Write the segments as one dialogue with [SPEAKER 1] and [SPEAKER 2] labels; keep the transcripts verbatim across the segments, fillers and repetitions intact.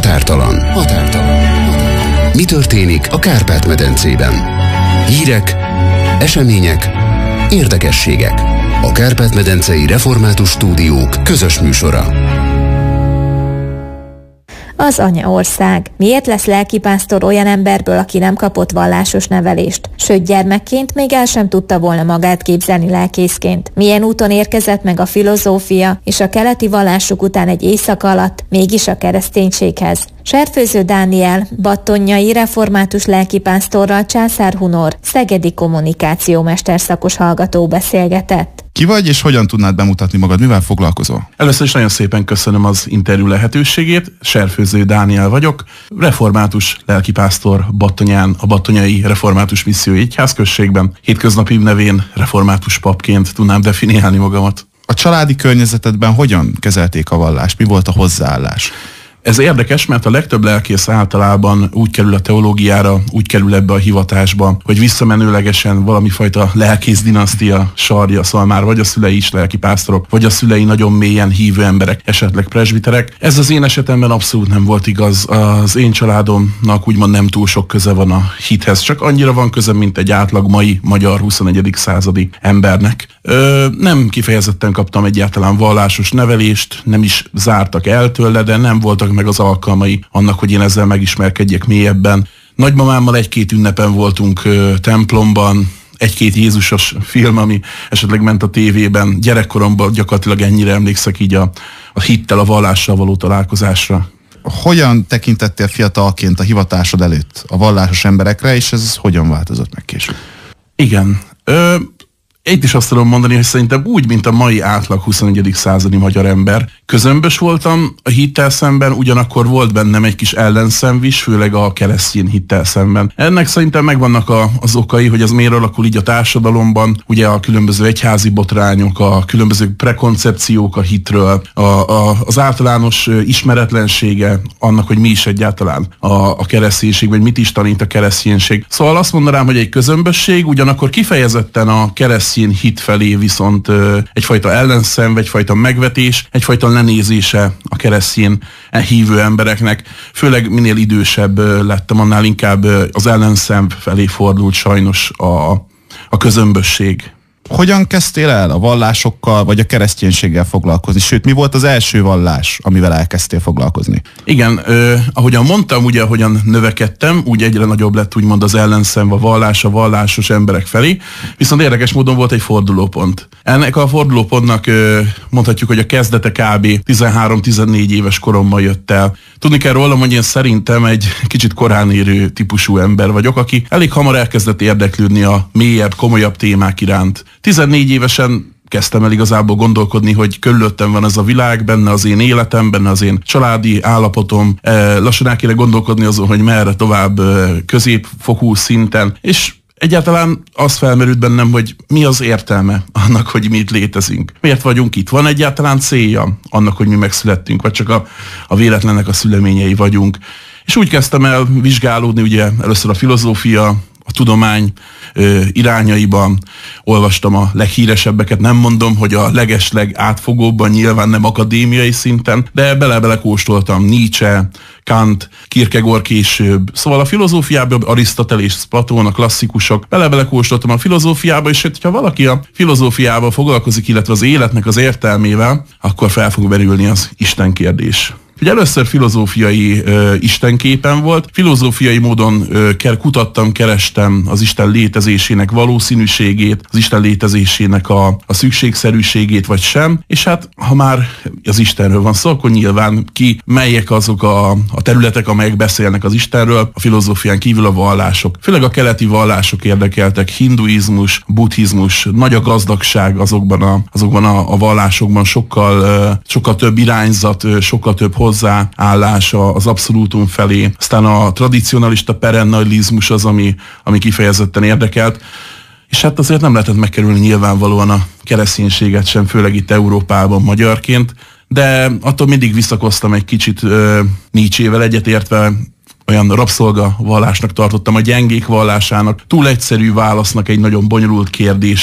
[SPEAKER 1] Határtalan. Határtalan. Mi történik a Kárpát-medencében? Hírek, események, érdekességek. A Kárpát-medencei Református Stúdiók közös műsora.
[SPEAKER 2] Az anyaország. Miért lesz lelkipásztor olyan emberből, aki nem kapott vallásos nevelést? Sőt, gyermekként még el sem tudta volna magát képzelni lelkészként. Milyen úton érkezett meg a filozófia és a keleti vallások után egy éjszaka alatt mégis a kereszténységhez? Serfőző Dániel, battonyai református lelkipásztorral Császár Hunor, szegedi kommunikációmesterszakos hallgató beszélgetett.
[SPEAKER 3] Ki vagy, és hogyan tudnád bemutatni magad? Mivel foglalkozol?
[SPEAKER 4] Először is nagyon szépen köszönöm az interjú lehetőségét. Serfőző Dániel vagyok, református lelkipásztor Battonyán, a Battonyai Református Missziói Egyházközségben. Hétköznapi nevén református papként tudnám definiálni magamat.
[SPEAKER 3] A családi környezetedben hogyan kezelték a vallást? Mi volt a hozzáállás?
[SPEAKER 4] Ez érdekes, mert a legtöbb lelkész általában úgy kerül a teológiára, úgy kerül ebbe a hivatásba, hogy visszamenőlegesen valamifajta lelkész dinasztia sarja, szóval már vagy a szülei is lelkipásztorok, vagy a szülei nagyon mélyen hívő emberek, esetleg presbiterek. Ez az én esetemben abszolút nem volt igaz. Az én családomnak úgymond nem túl sok köze van a hithez, csak annyira van köze, mint egy átlag mai magyar huszonegyedik századi embernek. Ö, nem kifejezetten kaptam egyáltalán vallásos nevelést, nem is zártak el tőle, de nem voltak meg az alkalmai annak, hogy én ezzel megismerkedjek mélyebben. Nagymamámmal egy-két ünnepen voltunk ö, templomban, egy-két Jézusos film, ami esetleg ment a tévében. Gyerekkoromban gyakorlatilag ennyire emlékszek így a, a hittel, a vallással való találkozásra.
[SPEAKER 3] Hogyan tekintettél fiatalként a hivatásod előtt a vallásos emberekre, és ez hogyan változott meg később?
[SPEAKER 4] Igen. Ö, Itt is azt tudom mondani, hogy szerintem úgy, mint a mai átlag huszonegyedik századi magyar ember. Közömbös voltam a hittel szemben, ugyanakkor volt bennem egy kis ellenszenv is, főleg a keresztény hittel szemben. Ennek szerintem megvannak a, az okai, hogy ez miért alakul így a társadalomban, ugye a különböző egyházi botrányok, a különböző prekoncepciók a hitről, a, a, az általános ismeretlensége annak, hogy mi is egyáltalán a, a kereszténység, vagy mit is tanít a kereszténység. Szóval azt mondanám, hogy egy közömbösség, ugyanakkor kifejezetten a keresztény hit felé viszont ö, egyfajta ellenszenv, egyfajta megvetés, egyfajta lenézése a keresztény hívő embereknek. Főleg minél idősebb ö, lettem, annál inkább ö, az ellenszenv felé fordult sajnos a, a közömbösség.
[SPEAKER 3] Hogyan kezdtél el a vallásokkal, vagy a kereszténységgel foglalkozni? Sőt, mi volt az első vallás, amivel elkezdtél foglalkozni?
[SPEAKER 4] Igen, ö, ahogyan mondtam, ugye, ahogyan növekedtem, úgy egyre nagyobb lett úgymond az ellenszenv, a vallás, a vallásos emberek felé, viszont érdekes módon volt egy fordulópont. Ennek a fordulópontnak ö, mondhatjuk, hogy a kezdete kb. tizenhárom-tizennégy éves koromban jött el. Tudni kell rólam, hogy én szerintem egy kicsit korán érő típusú ember vagyok, aki elég hamar elkezdett érdeklődni a mélyebb, komolyabb témák iránt. tizennégy évesen kezdtem el igazából gondolkodni, hogy körülöttem van ez a világ, benne az én életem, benne az én családi állapotom. Lassan el kéne gondolkodni azon, hogy merre tovább középfokú szinten, és egyáltalán az felmerült bennem, hogy mi az értelme annak, hogy mi itt létezünk. Miért vagyunk itt? Van egyáltalán célja annak, hogy mi megszülettünk, vagy csak a, a véletlennek a szüleményei vagyunk. És úgy kezdtem el vizsgálódni, ugye először a filozófia, a tudomány ö, irányaiban, olvastam a leghíresebbeket, nem mondom, hogy a legesleg átfogóbban, nyilván nem akadémiai szinten, de bele-bele kóstoltam Nietzsche, Kant, Kierkegaard később. Szóval a filozófiában Arisztotelész, Platón, a klasszikusok, bele-bele kóstoltam a filozófiába, és hogyha valaki a filozófiával foglalkozik, illetve az életnek az értelmével, akkor fel fog merülni az Isten kérdés. Ugye először filozófiai ö, istenképen volt, filozófiai módon ö, kutattam, kerestem az Isten létezésének valószínűségét, az Isten létezésének a, a szükségszerűségét vagy sem, és hát ha már az Istenről van szó, akkor nyilván ki, melyek azok a, a területek, amelyek beszélnek az Istenről, a filozófián kívül a vallások. Főleg a keleti vallások érdekeltek, hinduizmus, buddhizmus, nagy a gazdagság azokban a, azokban a, a vallásokban, sokkal, ö, sokkal több irányzat, ö, sokkal több hozzáállása az abszolútum felé. Aztán a tradicionalista perennalizmus az, ami, ami kifejezetten érdekelt. És hát azért nem lehetett megkerülni nyilvánvalóan a kereszténységet sem, főleg itt Európában magyarként, de attól mindig visszakoztam egy kicsit uh, Nietzsével egyetértve, olyan rabszolga vallásnak tartottam, a gyengék vallásának, túl egyszerű válasznak egy nagyon bonyolult kérdésre.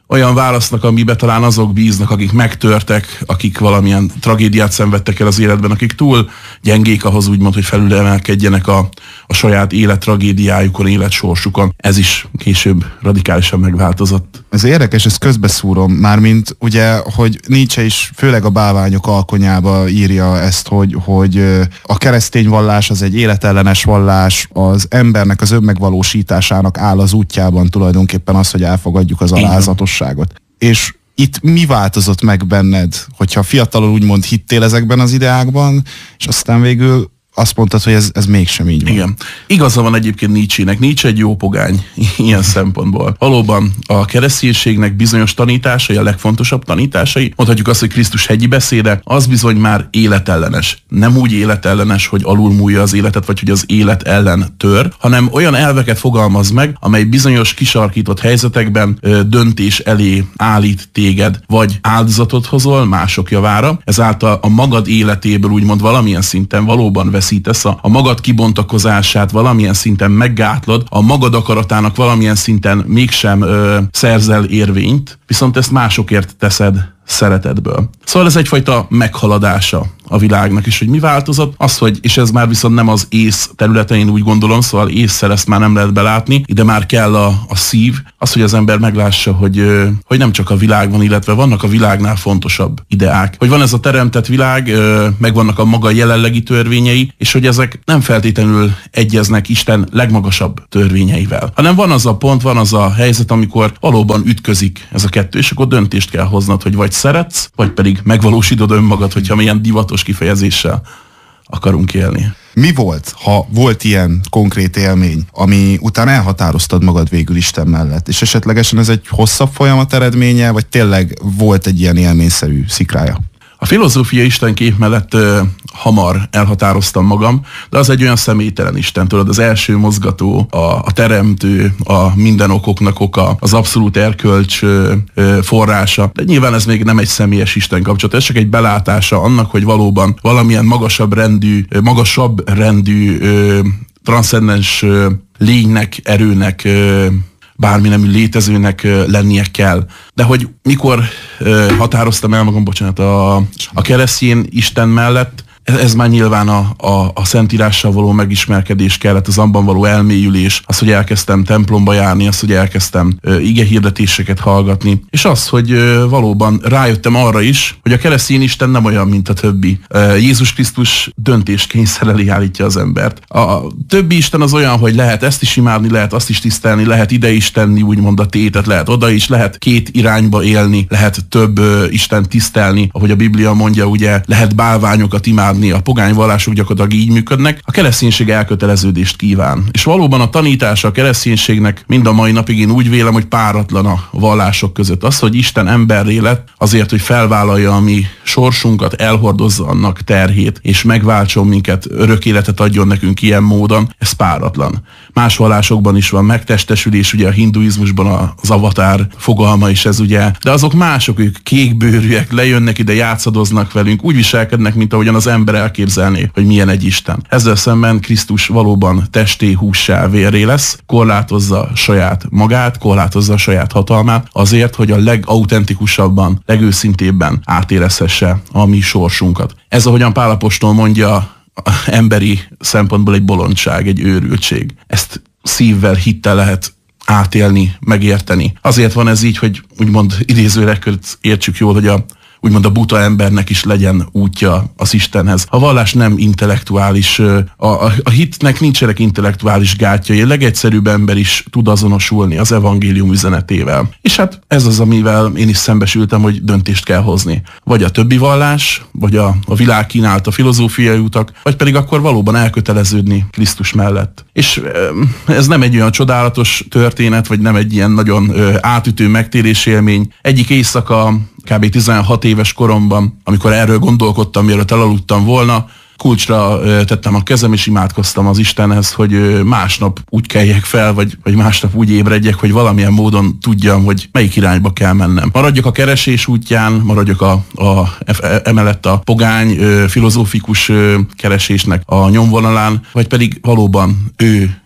[SPEAKER 4] olyan válasznak, amibe talán azok bíznak, akik megtörtek, akik valamilyen tragédiát szenvedtek el az életben, akik túl gyengék ahhoz úgymond, hogy felülemelkedjenek a, a saját élet tragédiájukon, életsorsukon. Ez is később radikálisan megváltozott.
[SPEAKER 3] Ez érdekes, ezt közbeszúrom, mármint ugye, hogy Nietzsche is főleg a Bálványok alkonyába írja ezt, hogy, hogy a keresztény vallás az egy életellenes vallás, az embernek az önmegvalósításának áll az útjában tulajdonképpen az, hogy elfogadjuk az alázatosságot. És itt mi változott meg benned, hogyha fiatalon úgymond hittél ezekben az ideákban, és aztán végül azt mondtad, hogy ez, ez mégsem így van.
[SPEAKER 4] Igen. Igaza van egyébként Nietzsének. Nietzsche egy jó pogány ilyen szempontból. Valóban a kereszténységnek bizonyos tanításai, a legfontosabb tanításai, mondhatjuk azt, hogy Krisztus hegyi beszéde, az bizony már életellenes. Nem úgy életellenes, hogy alulmúlja az életet, vagy hogy az élet ellen tör, hanem olyan elveket fogalmaz meg, amely bizonyos kisarkított helyzetekben ö, döntés elé állít téged, vagy áldozatot hozol mások javára, ezáltal a magad életéből úgymond valamilyen szinten valóban vesz A, a magad kibontakozását valamilyen szinten meggátlod, a magad akaratának valamilyen szinten mégsem ö, szerzel érvényt, viszont ezt másokért teszed szeretetből. Szóval ez egyfajta meghaladása a világnak is, hogy mi változott, az, hogy, és ez már viszont nem az ész területein úgy gondolom, szóval ésszel ezt már nem lehet belátni, ide már kell a, a szív, az, hogy az ember meglássa, hogy, hogy nem csak a világ van, illetve vannak a világnál fontosabb ideák. Hogy van ez a teremtett világ, meg vannak a maga jelenlegi törvényei, és hogy ezek nem feltétlenül egyeznek Isten legmagasabb törvényeivel, hanem van az a pont, van az a helyzet, amikor valóban ütközik ez a kettő, és akkor döntést kell hoznod, hogy vagy szeretsz, vagy pedig megvalósítod önmagad, hogyha milyen divatos kifejezéssel akarunk élni.
[SPEAKER 3] Mi volt, ha volt ilyen konkrét élmény, ami után elhatároztad magad végül Isten mellett, és esetlegesen ez egy hosszabb folyamat eredménye, vagy tényleg volt egy ilyen élményszerű szikrája?
[SPEAKER 4] A filozófia istenkép mellett ö, hamar elhatároztam magam, de az egy olyan személytelen Isten, tudod, az első mozgató, a, a teremtő, a minden okoknak oka, az abszolút erkölcs ö, ö, forrása. De nyilván ez még nem egy személyes Isten kapcsolat, ez csak egy belátása annak, hogy valóban valamilyen magasabb rendű, ö, magasabb rendű, ö, transzcendens ö, lénynek, erőnek, ö, bármi nemű létezőnek lennie kell. De hogy mikor uh, határoztam el magam, bocsánat, a, a keresztény Isten mellett, ez, ez már nyilván a, a, a Szentírással való megismerkedés kellett, az abban való elmélyülés, az, hogy elkezdtem templomba járni, az, hogy elkezdtem uh, igehirdetéseket hallgatni, és az, hogy uh, valóban rájöttem arra is, hogy a keresztény Isten nem olyan, mint a többi. Uh, Jézus Krisztus döntéskényszer elé állítja az embert. A, a többi Isten az olyan, hogy lehet ezt is imádni, lehet azt is tisztelni, lehet ide is tenni, úgymond a tétet, lehet oda is, lehet két irányba élni, lehet több uh, Isten tisztelni, ahogy a Biblia mondja, ugye lehet bálványokat imádni, a pogány vallások gyakorlatilag így működnek, a kereszténység elköteleződést kíván. És valóban a tanítása a kereszténységnek mind a mai napig én úgy vélem, hogy páratlan a vallások között. Az, hogy Isten emberré lett azért, hogy felvállalja a mi sorsunkat, elhordozza annak terhét, és megváltson minket, örök életet adjon nekünk ilyen módon, ez páratlan. Más vallásokban is van megtestesülés, ugye a hinduizmusban az avatár fogalma is ez ugye, de azok mások, ők kékbőrűek, lejönnek ide, játszadoznak velünk, úgy viselkednek, mint ahogyan az ember elképzelné, hogy milyen egy Isten. Ezzel szemben Krisztus valóban testé, hússá, vérré lesz, korlátozza saját magát, korlátozza a saját hatalmát, azért, hogy a legauthentikusabban, legőszintébben átérezhesse a mi sorsunkat. Ez, ahogyan Pál apostol mondja, emberi szempontból egy bolondság, egy őrültség. Ezt szívvel, hittel lehet átélni, megérteni. Azért van ez így, hogy úgymond idézőre értsük jól, hogy a úgymond a buta embernek is legyen útja az Istenhez. A vallás nem intellektuális, a, a, a hitnek nincsenek intellektuális gátjai, a legegyszerűbb ember is tud azonosulni az evangélium üzenetével. És hát ez az, amivel én is szembesültem, hogy döntést kell hozni. Vagy a többi vallás, vagy a, a világ kínálta filozófiai utak, vagy pedig akkor valóban elköteleződni Krisztus mellett. És ez nem egy olyan csodálatos történet, vagy nem egy ilyen nagyon átütő megtérési élmény. Egyik éjszaka kb. tizenhat éves koromban, amikor erről gondolkodtam, mielőtt elaludtam volna, kulcsra tettem a kezem, és imádkoztam az Istenhez, hogy másnap úgy keljek fel, vagy, vagy másnap úgy ébredjek, hogy valamilyen módon tudjam, hogy melyik irányba kell mennem. Maradjak a keresés útján, maradjak a, a, emellett a pogány, filozófikus keresésnek a nyomvonalán, vagy pedig valóban ő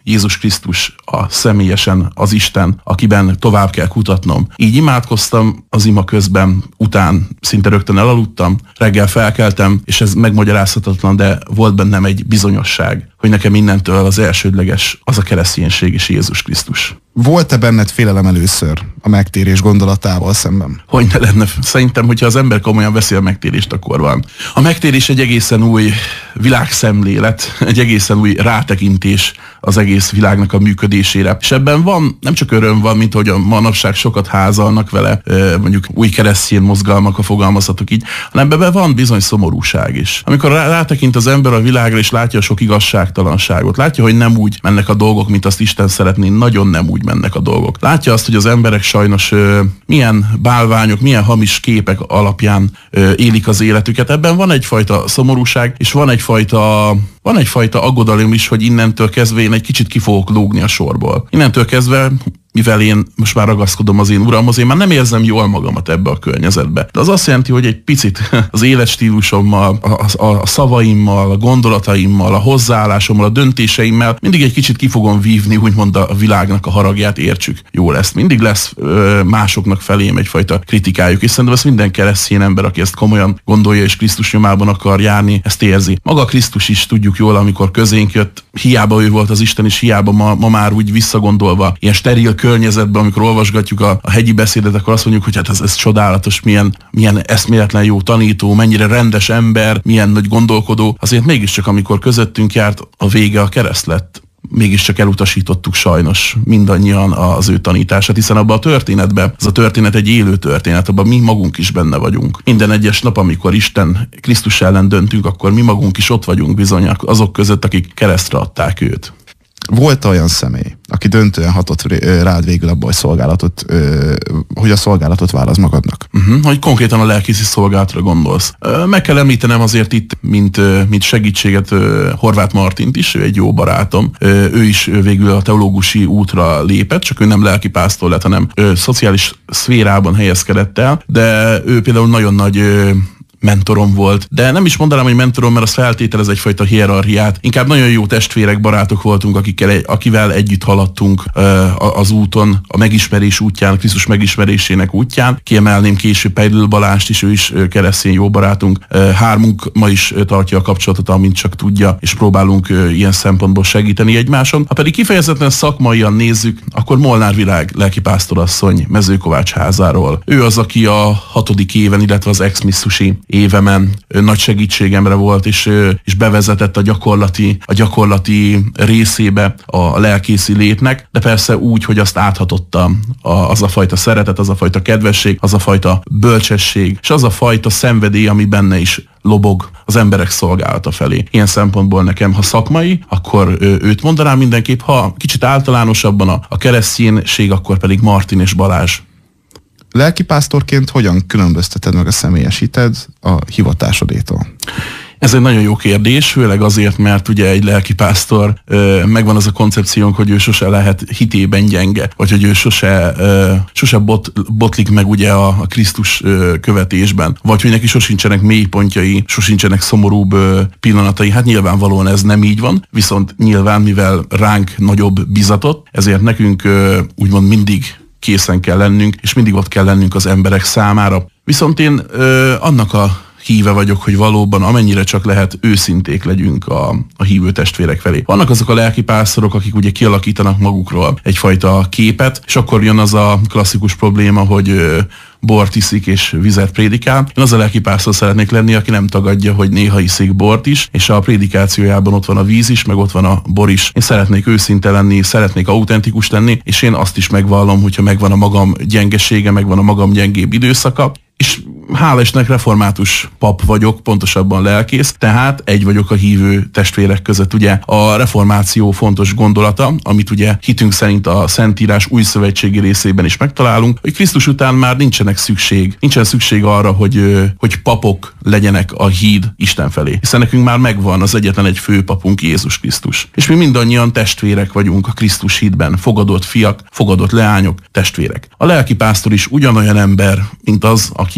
[SPEAKER 4] Jézus Krisztus a személyesen az Isten, akiben tovább kell kutatnom. Így imádkoztam az ima közben, után szinte rögtön elaludtam, reggel felkeltem, és ez megmagyarázhatatlan, de volt bennem egy bizonyosság, hogy nekem innentől az elsődleges az a kereszténység és Jézus Krisztus.
[SPEAKER 3] Volt-e benned félelem először a megtérés gondolatával szemben?
[SPEAKER 4] Hogy ne lenne. Szerintem, hogyha az ember komolyan veszi a megtérést, akkor van. A megtérés egy egészen új világszemlélet, egy egészen új rátekintés az egész világnak a működésére. És ebben van, nem csak öröm van, mint hogy a manapság sokat házalnak vele, mondjuk új keresztény mozgalmak, ha fogalmazhatok így, hanem ebben van bizony szomorúság is. Amikor rátekint az ember a világra, és látja a sok igazságtalanságot, látja, hogy nem úgy mennek a dolgok, mint azt Isten szeretné, nagyon nem úgy mennek a dolgok. Látja azt, hogy az emberek sajnos ö, milyen bálványok, milyen hamis képek alapján ö, élik az életüket. Ebben van egyfajta szomorúság, és van egyfajta, van egyfajta aggodalom is, hogy innentől kezdve én egy kicsit ki fogok lógni a sorból. Innentől kezdve, mivel én most már ragaszkodom az én uramhoz, én már nem érzem jól magamat ebbe a környezetbe. De az azt jelenti, hogy egy picit az életstílusommal, a, a, a szavaimmal, a gondolataimmal, a hozzáállásommal, a döntéseimmel mindig egy kicsit ki fogom vívni, úgymond a világnak a haragját, értsük. Jó lesz. Mindig lesz ö, másoknak felém egyfajta kritikájuk, és szerintem ezt minden keresztény ember, aki ezt komolyan gondolja és Krisztus nyomában akar járni, ezt érzi. Maga Krisztus is tudjuk jól, amikor közénk jött, hiába ő volt az Isten, és hiába ma, ma már úgy visszagondolva, ilyen steril környezetben, amikor olvasgatjuk a, a hegyi beszédet, akkor azt mondjuk, hogy hát ez, ez csodálatos, milyen, milyen eszméletlen jó tanító, mennyire rendes ember, milyen nagy gondolkodó. Azért mégiscsak, amikor közöttünk járt, a vége a kereszt lett. Mégiscsak elutasítottuk sajnos mindannyian az ő tanítását, hiszen abban a történetben, ez a történet egy élő történet, abban mi magunk is benne vagyunk. Minden egyes nap, amikor Isten Krisztus ellen döntünk, akkor mi magunk is ott vagyunk bizony azok között, akik keresztre adták őt.
[SPEAKER 3] Volt olyan személy, aki döntően hatott rád végül abban, hogy szolgálatot, hogy a szolgálatot válasz magadnak?
[SPEAKER 4] Uh-huh, hogy konkrétan a lelkészi szolgálatra gondolsz. Meg kell említenem azért itt, mint, mint segítséget Horváth Martint is, ő egy jó barátom. Ő is végül a teológusi útra lépett, csak ő nem lelkipásztor lett, hanem szociális szférában helyezkedett el, de ő például nagyon nagy mentorom volt. De nem is mondanám, hogy mentorom, mert az feltételez egyfajta hierarchiát. Inkább nagyon jó testvérek, barátok voltunk, akikkel, akivel együtt haladtunk uh, az úton, a megismerés útján, a Krisztus megismerésének útján. Kiemelném később Peidl Balást is, ő is keresztény jó barátunk. Uh, hármunk ma is tartja a kapcsolatot, amint csak tudja, és próbálunk uh, ilyen szempontból segíteni egymáson. Ha pedig kifejezetten szakmaian nézzük, akkor Molnár Virág lelkipásztorasszony Mezőkovács házáról. Ő az, aki a hatodik éven, illetve az ex-misszusi évemen nagy segítségemre volt, és, és bevezetett a gyakorlati, a gyakorlati részébe a lelkészi létnek, de persze úgy, hogy azt áthatotta az a fajta szeretet, az a fajta kedvesség, az a fajta bölcsesség, és az a fajta szenvedély, ami benne is lobog az emberek szolgálata felé. Ilyen szempontból nekem, ha szakmai, akkor őt mondanám mindenképp, ha kicsit általánosabban a, a kereszténység, akkor pedig Martin és Balázs.
[SPEAKER 3] Lelkipásztorként hogyan különbözteted meg a személyes hited a hivatásodétól?
[SPEAKER 4] Ez egy nagyon jó kérdés, főleg azért, mert ugye egy lelkipásztor megvan az a koncepciónk, hogy ő sose lehet hitében gyenge, vagy hogy ő sose, sose bot, botlik meg ugye a, a Krisztus követésben, vagy hogy neki sosincsenek mélypontjai, sosincsenek szomorúbb pillanatai. Hát nyilvánvalóan ez nem így van, viszont nyilván, mivel ránk nagyobb bizatot, ezért nekünk úgymond mindig készen kell lennünk, és mindig ott kell lennünk az emberek számára. Viszont én ö, annak a híve vagyok, hogy valóban amennyire csak lehet őszinték legyünk a, a hívő testvérek felé. Vannak azok a lelkipásztorok, akik ugye kialakítanak magukról egyfajta képet, és akkor jön az a klasszikus probléma, hogy ö, bort iszik és vizet prédikál. Én az a lelkipásztor szeretnék lenni, aki nem tagadja, hogy néha iszik bort is, és a prédikációjában ott van a víz is, meg ott van a bor is. Én szeretnék őszinte lenni, szeretnék autentikus lenni, és én azt is megvallom, hogyha megvan a magam gyengesége, megvan a magam gyengébb időszaka, és hála Istennek református pap vagyok, pontosabban lelkész, tehát egy vagyok a hívő testvérek között. Ugye a reformáció fontos gondolata, amit ugye hitünk szerint a Szentírás új szövetségi részében is megtalálunk, hogy Krisztus után már nincsenek szükség, nincsen szükség arra, hogy, hogy papok legyenek a híd Isten felé. Hiszen nekünk már megvan az egyetlen egy főpapunk, Jézus Krisztus. És mi mindannyian testvérek vagyunk a Krisztus hídben, fogadott fiak, fogadott leányok, testvérek. A lelkipásztor is ugyanolyan ember, mint az, aki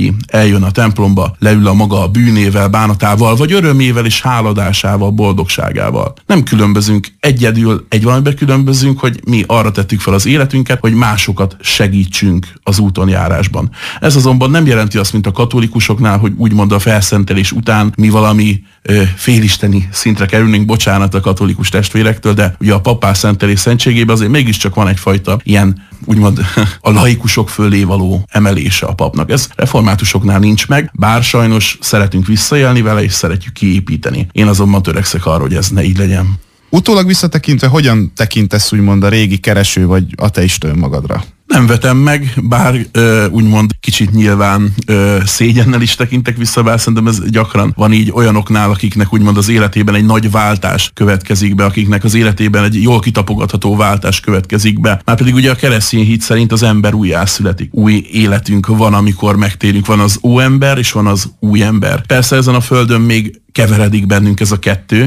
[SPEAKER 4] eljön a templomba, leül a maga bűnével, bánatával, vagy örömével és háladásával, boldogságával. Nem különbözünk, egyedül egy valamiben különbözünk, hogy mi arra tettük fel az életünket, hogy másokat segítsünk az úton járásban. Ez azonban nem jelenti azt, mint a katolikusoknál, hogy úgymond a felszentelés után mi valami ö, félisteni szintre kerülnénk, bocsánat a katolikus testvérektől, de ugye a papás szentelés szentségében azért mégiscsak van egyfajta ilyen úgymond a laikusok fölé való emelése a papnak. Ez reformátusoknál nincs meg, bár sajnos szeretünk visszaélni vele, és szeretjük kiépíteni. Én azonban törekszek arra, hogy ez ne így legyen.
[SPEAKER 3] Utólag visszatekintve, hogyan tekintesz úgymond a régi kereső vagy ateista önmagadra?
[SPEAKER 4] Nem vetem meg, bár ö, úgymond kicsit nyilván ö, szégyennel is tekintek vissza, bár szerintem ez gyakran van így olyanoknál, akiknek úgymond az életében egy nagy váltás következik be, akiknek az életében egy jól kitapogatható váltás következik be. Már pedig ugye a keresztény hit szerint az ember újjászületik. Új életünk van, amikor megtérünk. Van az óember, és van az új ember. Persze ezen a földön még keveredik bennünk ez a kettő,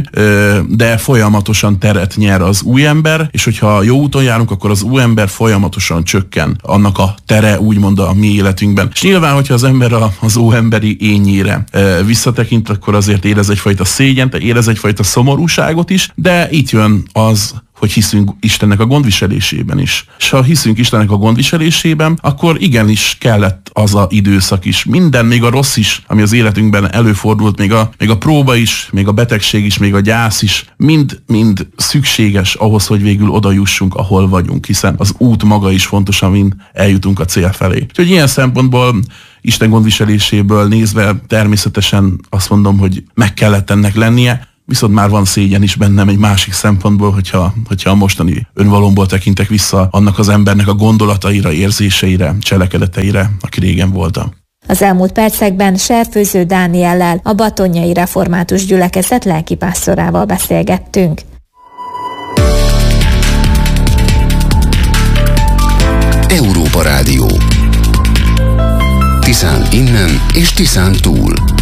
[SPEAKER 4] de folyamatosan teret nyer az új ember, és hogyha jó úton járunk, akkor az új ember folyamatosan csökken annak a tere, úgymond a mi életünkben. És nyilván, hogyha az ember az óemberi énjére visszatekint, akkor azért érez egyfajta szégyent, érez egyfajta szomorúságot is, de itt jön az, hogy hiszünk Istennek a gondviselésében is. És ha hiszünk Istennek a gondviselésében, akkor igenis kellett az a időszak is. Minden, még a rossz is, ami az életünkben előfordult, még a, még a próba is, még a betegség is, még a gyász is, mind, mind szükséges ahhoz, hogy végül oda jussunk, ahol vagyunk, hiszen az út maga is fontos, amin eljutunk a cél felé. Úgyhogy ilyen szempontból Isten gondviseléséből nézve természetesen azt mondom, hogy meg kellett ennek lennie, viszont már van szégyen is bennem egy másik szempontból, hogyha, hogyha a mostani önvalomból tekintek vissza annak az embernek a gondolataira, érzéseire, cselekedeteire, aki régen voltam.
[SPEAKER 2] Az elmúlt percekben Serfőző Dániellel, a Batonnyai Református Gyülekezet lelkipásztorával beszélgettünk.
[SPEAKER 1] Európa Rádió. Tiszán innen és Tiszán túl.